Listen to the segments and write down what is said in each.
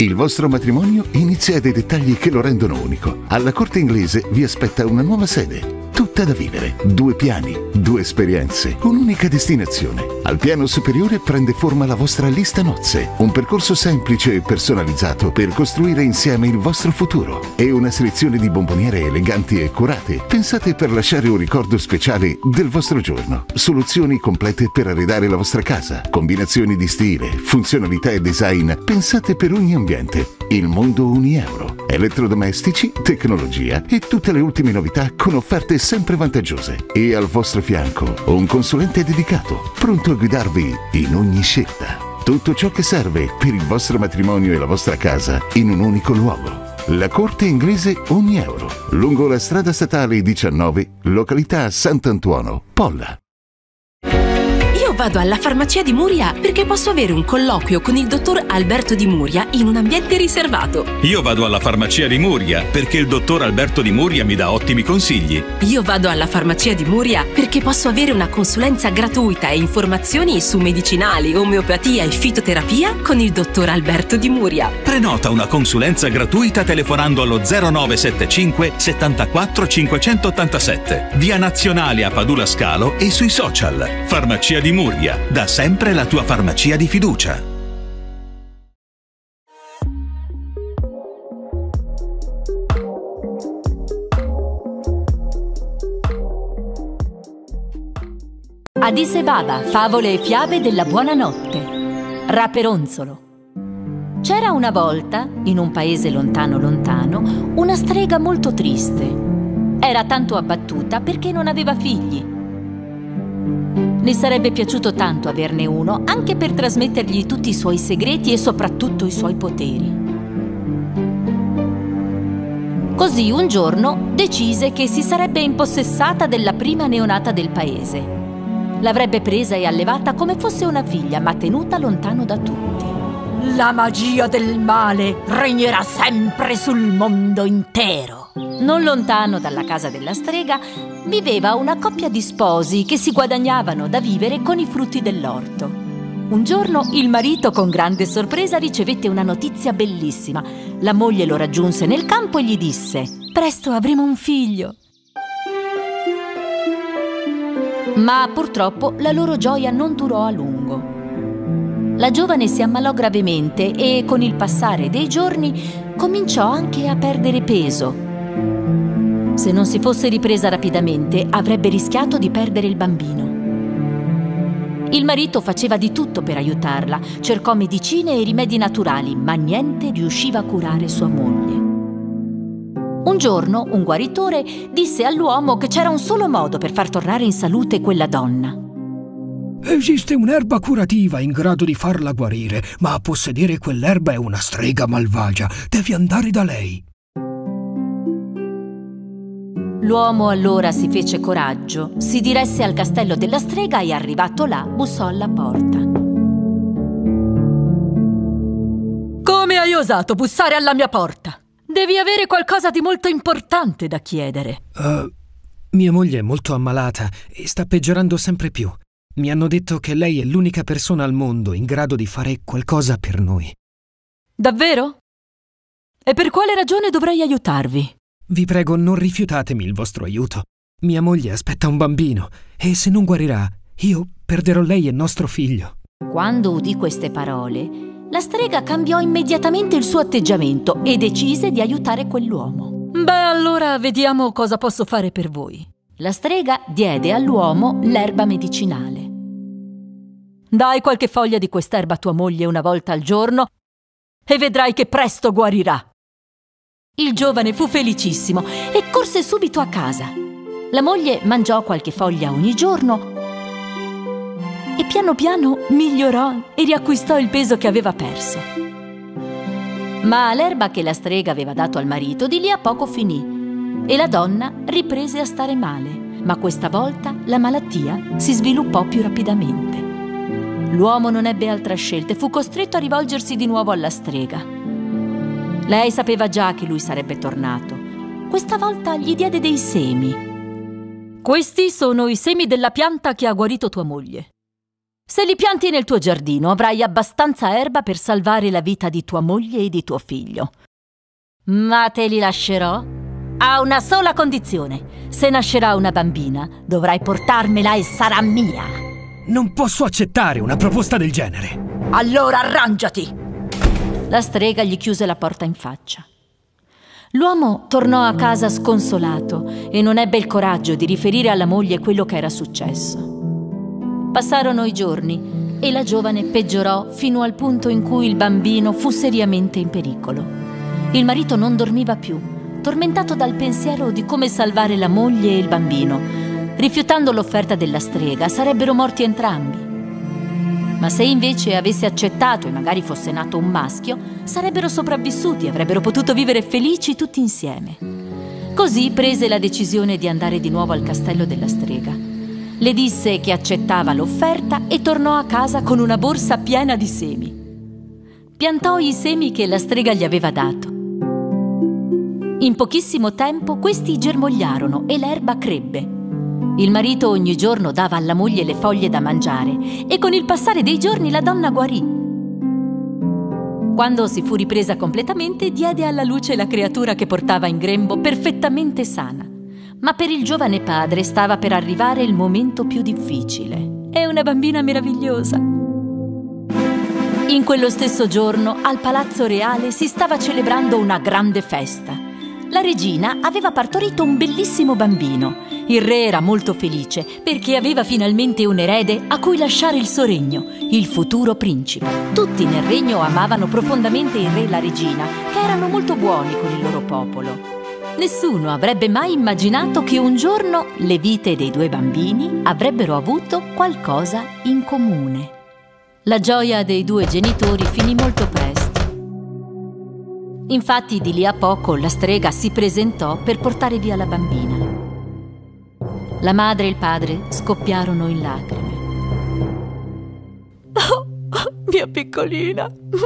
Il vostro matrimonio inizia dai dettagli che lo rendono unico. Alla Corte Inglese vi aspetta una nuova sede, tutta da vivere. 2 piani, 2 esperienze, un'unica destinazione. Al piano superiore prende forma la vostra lista nozze, un percorso semplice e personalizzato per costruire insieme il vostro futuro e una selezione di bomboniere eleganti e curate, pensate per lasciare un ricordo speciale del vostro giorno. Soluzioni complete per arredare la vostra casa, combinazioni di stile, funzionalità e design pensate per ogni ambiente. Il mondo Unieuro. Elettrodomestici, tecnologia e tutte le ultime novità con offerte sempre vantaggiose. E al vostro fianco un consulente dedicato, pronto a guidarvi in ogni scelta. Tutto ciò che serve per il vostro matrimonio e la vostra casa in un unico luogo. La Corte Inglese Unieuro, lungo la strada statale 19, località Sant'Antuono, Polla. Io vado alla farmacia di Muria perché posso avere un colloquio con il dottor Alberto Di Muria in un ambiente riservato. Io vado alla farmacia di Muria perché il dottor Alberto Di Muria mi dà ottimi consigli. Io vado alla farmacia di Muria perché posso avere una consulenza gratuita e informazioni su medicinali, omeopatia e fitoterapia con il dottor Alberto Di Muria. Prenota una consulenza gratuita telefonando allo 0975 74 587, via Nazionale a Padula Scalo e sui social. Farmacia di Muria, da sempre la tua farmacia di fiducia. Adise Baba, favole e fiabe della buonanotte. Raperonzolo. C'era una volta, in un paese lontano lontano, una strega molto triste. Era tanto abbattuta perché non aveva figli. Le sarebbe piaciuto tanto averne uno, anche per trasmettergli tutti i suoi segreti e soprattutto i suoi poteri. Così un giorno decise che si sarebbe impossessata della prima neonata del paese. L'avrebbe presa e allevata come fosse una figlia, ma tenuta lontano da tutti. La magia del male regnerà sempre sul mondo intero. Non lontano dalla casa della strega viveva una coppia di sposi che si guadagnavano da vivere con i frutti dell'orto. Un giorno il marito con grande sorpresa ricevette una notizia bellissima. La moglie lo raggiunse nel campo e gli disse: «Presto avremo un figlio». Ma purtroppo la loro gioia non durò a lungo. La giovane si ammalò gravemente e con il passare dei giorni cominciò anche a perdere peso. Se non si fosse ripresa rapidamente, avrebbe rischiato di perdere il bambino. Il marito faceva di tutto per aiutarla, cercò medicine e rimedi naturali, ma niente riusciva a curare sua moglie. Un giorno un guaritore disse all'uomo che c'era un solo modo per far tornare in salute quella donna. Esiste un'erba curativa in grado di farla guarire, ma a possedere quell'erba è una strega malvagia. Devi andare da lei. L'uomo allora si fece coraggio, si diresse al castello della strega e arrivato là bussò alla porta. Come hai osato bussare alla mia porta? Devi avere qualcosa di molto importante da chiedere. Mia moglie è molto ammalata e sta peggiorando sempre più. Mi hanno detto che lei è l'unica persona al mondo in grado di fare qualcosa per noi. Davvero? E per quale ragione dovrei aiutarvi? Vi prego, non rifiutatemi il vostro aiuto. Mia moglie aspetta un bambino e se non guarirà, io perderò lei e nostro figlio. Quando udì queste parole, la strega cambiò immediatamente il suo atteggiamento e decise di aiutare quell'uomo. Beh, allora vediamo cosa posso fare per voi. La strega diede all'uomo l'erba medicinale. Dai qualche foglia di quest'erba a tua moglie una volta al giorno e vedrai che presto guarirà. Il giovane fu felicissimo e corse subito a casa. La moglie mangiò qualche foglia ogni giorno e piano piano migliorò e riacquistò il peso che aveva perso. Ma l'erba che la strega aveva dato al marito di lì a poco finì e la donna riprese a stare male, ma questa volta la malattia si sviluppò più rapidamente. L'uomo non ebbe altra scelta e fu costretto a rivolgersi di nuovo alla strega. Lei sapeva già che lui sarebbe tornato. Questa volta gli diede dei semi. Questi sono i semi della pianta che ha guarito tua moglie. Se li pianti nel tuo giardino, avrai abbastanza erba per salvare la vita di tua moglie e di tuo figlio. Ma te li lascerò a una sola condizione. Se nascerà una bambina, dovrai portarmela e sarà mia. Non posso accettare una proposta del genere. Allora arrangiati! La strega gli chiuse la porta in faccia. L'uomo tornò a casa sconsolato e non ebbe il coraggio di riferire alla moglie quello che era successo. Passarono i giorni e la giovane peggiorò fino al punto in cui il bambino fu seriamente in pericolo. Il marito non dormiva più, tormentato dal pensiero di come salvare la moglie e il bambino. Rifiutando l'offerta della strega, sarebbero morti entrambi. Ma se invece avesse accettato e magari fosse nato un maschio, sarebbero sopravvissuti e avrebbero potuto vivere felici tutti insieme. Così prese la decisione di andare di nuovo al castello della strega. Le disse che accettava l'offerta e tornò a casa con una borsa piena di semi. Piantò i semi che la strega gli aveva dato. In pochissimo tempo questi germogliarono e l'erba crebbe. Il marito ogni giorno dava alla moglie le foglie da mangiare e con il passare dei giorni la donna guarì. Quando si fu ripresa completamente, diede alla luce la creatura che portava in grembo perfettamente sana. Ma per il giovane padre stava per arrivare il momento più difficile. È una bambina meravigliosa. In quello stesso giorno, al Palazzo Reale si stava celebrando una grande festa. La regina aveva partorito un bellissimo bambino. Il re era molto felice perché aveva finalmente un erede a cui lasciare il suo regno, il futuro principe. Tutti nel regno amavano profondamente il re e la regina, che erano molto buoni con il loro popolo. Nessuno avrebbe mai immaginato che un giorno le vite dei due bambini avrebbero avuto qualcosa in comune. La gioia dei due genitori finì molto presto. Infatti di lì a poco la strega si presentò per portare via la bambina. La madre e il padre scoppiarono in lacrime. Oh, mia piccolina!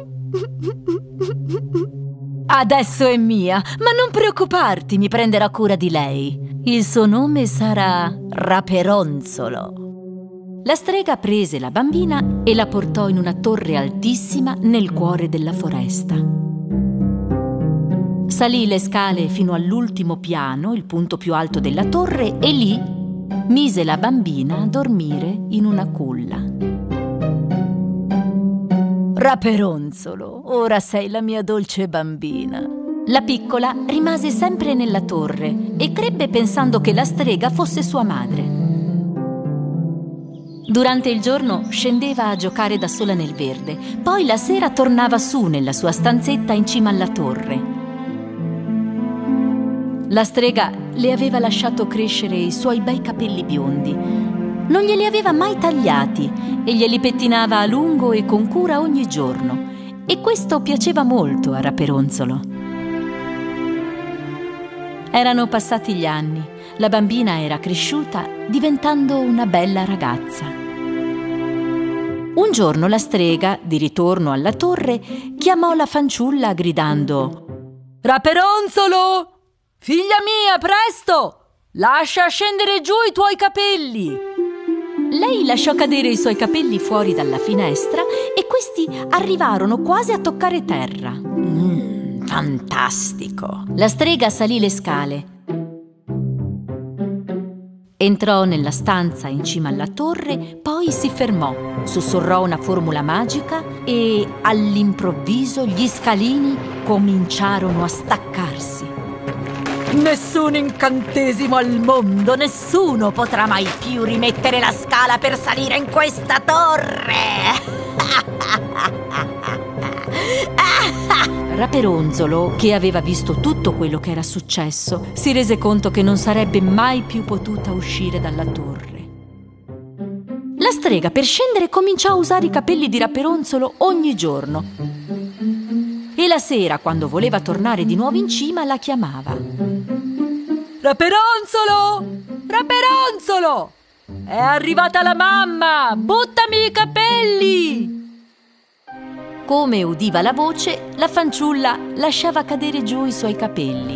Adesso è mia, ma non preoccuparti, mi prenderò cura di lei. Il suo nome sarà Raperonzolo. La strega prese la bambina e la portò in una torre altissima nel cuore della foresta. Salì le scale fino all'ultimo piano, il punto più alto della torre, e lì mise la bambina a dormire in una culla. Raperonzolo, ora sei la mia dolce bambina. La piccola rimase sempre nella torre e crebbe pensando che la strega fosse sua madre. Durante il giorno scendeva a giocare da sola nel verde, poi la sera tornava su nella sua stanzetta in cima alla torre. La strega le aveva lasciato crescere i suoi bei capelli biondi. Non glieli aveva mai tagliati e glieli pettinava a lungo e con cura ogni giorno. E questo piaceva molto a Raperonzolo. Erano passati gli anni. La bambina era cresciuta, diventando una bella ragazza. Un giorno la strega, di ritorno alla torre, chiamò la fanciulla gridando: «Raperonzolo! Figlia mia, presto! Lascia scendere giù i tuoi capelli!» Lei lasciò cadere i suoi capelli fuori dalla finestra e questi arrivarono quasi a toccare terra. Fantastico! La strega salì le scale. Entrò nella stanza in cima alla torre, poi si fermò, sussurrò una formula magica e all'improvviso gli scalini cominciarono a staccarsi. Nessun incantesimo al mondo, nessuno potrà mai più rimettere la scala per salire in questa torre! Raperonzolo, che aveva visto tutto quello che era successo, si rese conto che non sarebbe mai più potuta uscire dalla torre. La strega, per scendere, cominciò a usare i capelli di Raperonzolo ogni giorno. E la sera, quando voleva tornare di nuovo in cima, la chiamava. «Raperonzolo! Raperonzolo! È arrivata la mamma! Buttami i capelli!» Come udiva la voce, la fanciulla lasciava cadere giù i suoi capelli.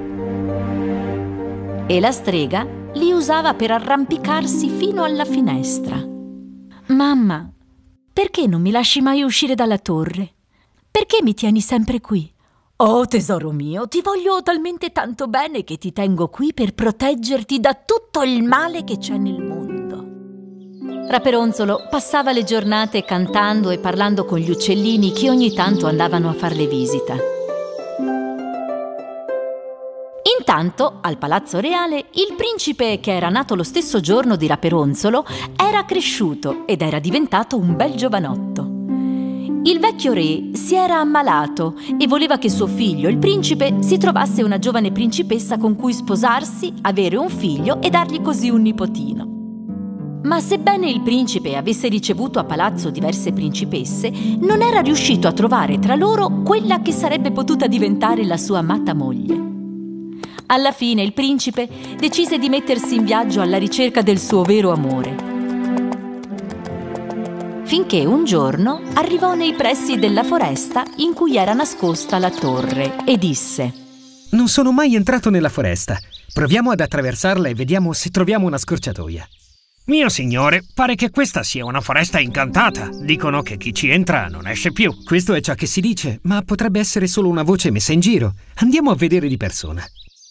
E la strega li usava per arrampicarsi fino alla finestra. «Mamma, perché non mi lasci mai uscire dalla torre? Perché mi tieni sempre qui? Oh, tesoro mio, ti voglio talmente tanto bene che ti tengo qui per proteggerti da tutto il male che c'è nel mondo. Raperonzolo passava le giornate cantando e parlando con gli uccellini che ogni tanto andavano a farle visita. Intanto, al palazzo reale, il principe, che era nato lo stesso giorno di Raperonzolo, era cresciuto ed era diventato un bel giovanotto. Il vecchio re si era ammalato e voleva che suo figlio, il principe, si trovasse una giovane principessa con cui sposarsi, avere un figlio e dargli così un nipotino. Ma sebbene il principe avesse ricevuto a palazzo diverse principesse, non era riuscito a trovare tra loro quella che sarebbe potuta diventare la sua amata moglie. Alla fine il principe decise di mettersi in viaggio alla ricerca del suo vero amore. Finché un giorno arrivò nei pressi della foresta in cui era nascosta la torre e disse: Non sono mai entrato nella foresta. Proviamo ad attraversarla e vediamo se troviamo una scorciatoia. Mio signore, pare che questa sia una foresta incantata. Dicono che chi ci entra non esce più. Questo è ciò che si dice, ma potrebbe essere solo una voce messa in giro. Andiamo a vedere di persona.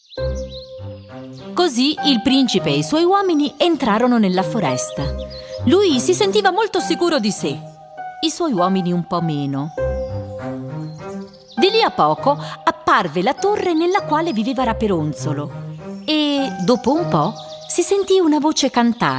Così il principe e i suoi uomini entrarono nella foresta. Lui si sentiva molto sicuro di sé, i suoi uomini un po' meno. Di lì a poco apparve la torre nella quale viveva Raperonzolo e, dopo un po', si sentì una voce cantare.